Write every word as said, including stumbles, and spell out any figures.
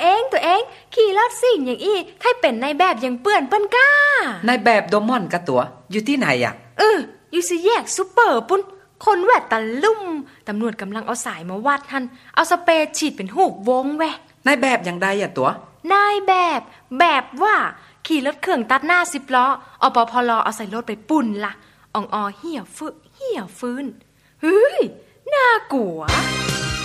เองตัวเองขี่รถซิ่งอย่างอี้ใครเป็นนายแบบอย่างเปื่อนเปิ้นก้านายแบบโดมอนกะตัวอยู่ที่ไหนอ่ะเอออยู่สิแยกซุปเปอร์ปุ้นคนแวดตะลุ่มตำรวจกำลังเอาสายมาวัดหันเอาสเปรย์ฉีดเป็นหูกวงแวะนายแบบอย่างใดอ่ะตัวนายแบบแบบว่าขี่รถเครื่องตัดหน้าสิบล้ออปพลเอาใส่รถไปปุ่นละอ่องอเหี่ยวฟื้นเหี่ยวฟื้นเฮ้ยน่ากลัว